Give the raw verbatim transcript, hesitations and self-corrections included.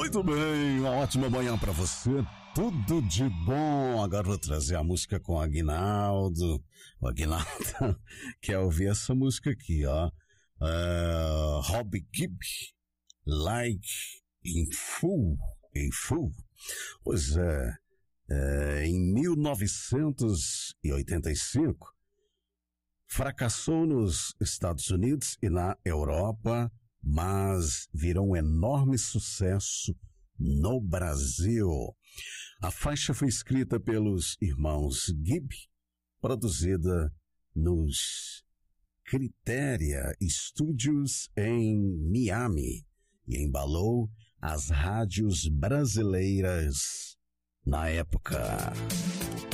Muito bem, uma ótima manhã pra você, tudo de bom. Agora vou trazer a música com o Aguinaldo. O Aguinaldo quer ouvir essa música aqui, ó. Uh, Robbie Gibb, Like in Full, in Full. Pois é, é, em mil novecentos e oitenta e cinco, fracassou nos Estados Unidos e na Europa, mas virou um enorme sucesso no Brasil. A faixa foi escrita pelos irmãos Gibb, produzida nos Criteria Studios em Miami e embalou as rádios brasileiras na época.